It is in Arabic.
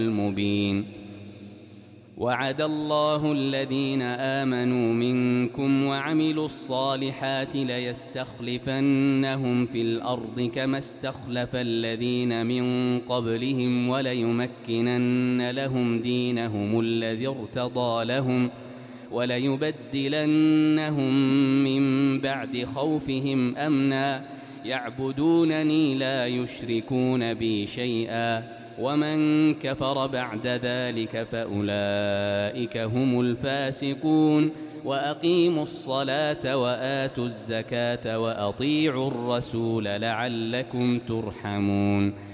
المبين. وعد الله الذين آمنوا منكم وعملوا الصالحات ليستخلفنهم في الأرض كما استخلف الذين من قبلهم وليمكنن لهم دينهم الذي ارتضى لهم وليبدلنهم من بعد خوفهم أمنا يعبدونني لا يشركون بي شيئا ومن كفر بعد ذلك فأولئك هم الفاسقون. وأقيموا الصلاة وآتوا الزكاة وأطيعوا الرسول لعلكم ترحمون.